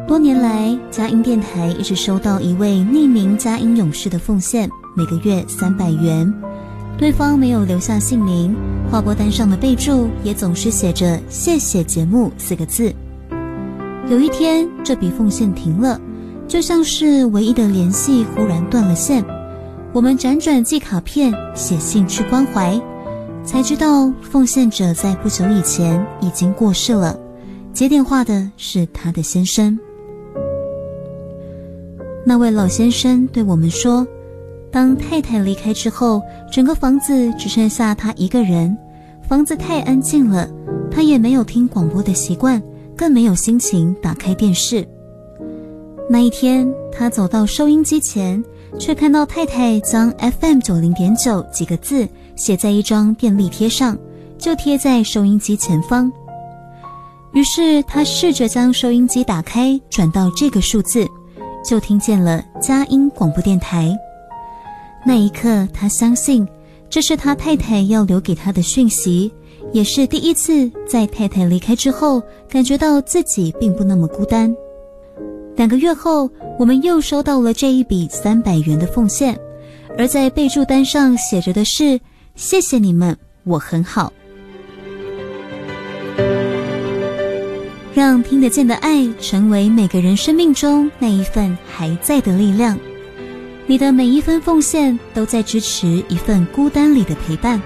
多年来，佳音电台一直收到一位匿名佳音勇士的奉献，每个月300元。对方没有留下姓名，划拨单上的备注也总是写着“谢谢节目”4个字。有一天，这笔奉献停了，就像是唯一的联系忽然断了线。我们辗转寄卡片、写信去关怀，才知道奉献者在不久以前已经过世了，接电话的是他的先生。那位老先生对我们说，当太太离开之后，整个房子只剩下他一个人，房子太安静了，他也没有听广播的习惯，更没有心情打开电视。那一天，他走到收音机前，却看到太太将 FM90.9 几个字写在一张便利贴上，就贴在收音机前方。于是他试着将收音机打开，转到这个数字，就听见了佳音广播电台。那一刻，他相信这是他太太要留给他的讯息，也是第一次在太太离开之后，感觉到自己并不那么孤单。2个月后，我们又收到了这一笔300元的奉献，而在备注单上写着的是“谢谢你们，我很好”。让听得见的爱成为每个人生命中那一份还在的力量。你的每一分奉献都在支持一份孤单里的陪伴。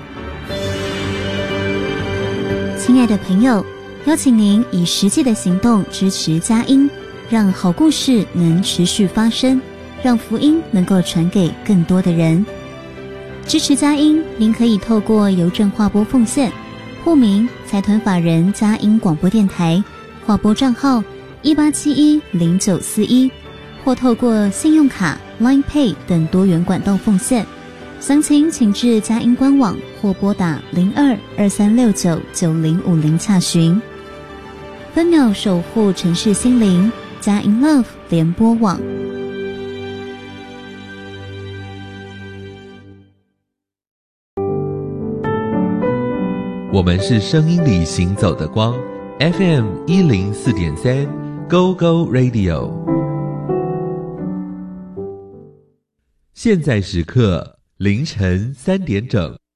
亲爱的朋友，邀请您以实际的行动支持佳音，让好故事能持续发生，让福音能够传给更多的人。支持佳音，您可以透过邮政划拨奉献，户名财团法人佳音广播电台，划拨账号18710941，或透过信用卡、Line Pay 等多元管道奉献。详情请至佳音官网或拨打0223699050洽询。分秒守护城市心灵，佳音 Love 联播网。 我们是声音里行走的光， FM104.3 Go Go Radio。 现在时刻凌晨3点整。